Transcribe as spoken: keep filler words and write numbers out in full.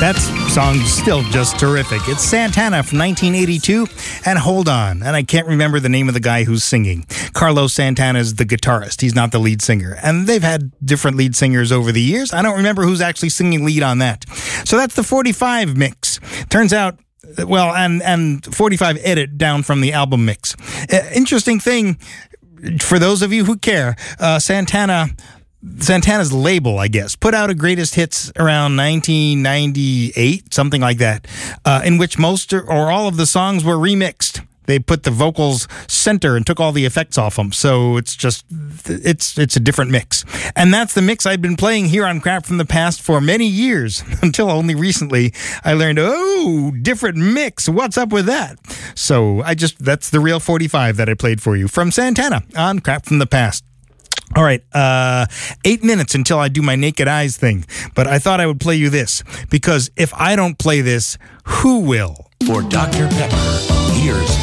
That song's still just terrific. It's Santana from nineteen eighty-two, and hold on, and I can't remember the name of the guy who's singing. Carlos Santana's the guitarist. He's not the lead singer. And they've had different lead singers over the years. I don't remember who's actually singing lead on that. So that's the forty-five mix. Turns out, well, and, and forty-five edit down from the album mix. Uh, interesting thing, for those of you who care, uh, Santana... Santana's label, I guess, put out a greatest hits around nineteen ninety-eight, something like that, uh, in which most or, or all of the songs were remixed. They put the vocals center and took all the effects off them. So it's just, it's it's a different mix. And that's the mix I've been playing here on Crap from the Past for many years, until only recently I learned, oh, different mix. What's up with that? So I just, that's the real forty-five that I played for you from Santana on Crap from the Past. All right, uh, eight minutes until I do my naked eyes thing. But I thought I would play you this, because if I don't play this, who will? For Doctor Pepper, here's